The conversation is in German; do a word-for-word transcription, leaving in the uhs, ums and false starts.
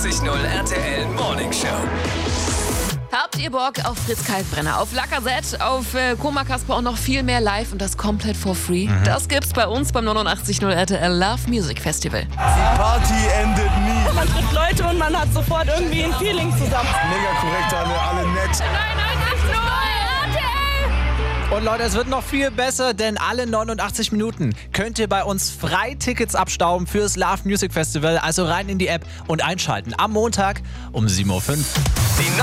neunundachtzig Komma null R T L Morning Show. Habt ihr Bock auf Fritz Kalkbrenner, auf Lacazette, auf äh, Koma Kasper und noch viel mehr live und das komplett for free? Mhm. Das gibt's bei uns beim neunundachtzig Komma null R T L Love Music Festival. Die Party endet nie. Man trifft Leute und man hat sofort irgendwie ein Feeling zusammen. Mega korrekt, alle, alle nett. neunundachtzig Komma null R T L! Und Leute, es wird noch viel besser, denn alle neunundachtzig Minuten könnt ihr bei uns frei Tickets abstauben fürs Love Music Festival. Also rein in die App und einschalten am Montag um sieben Uhr fünf. Die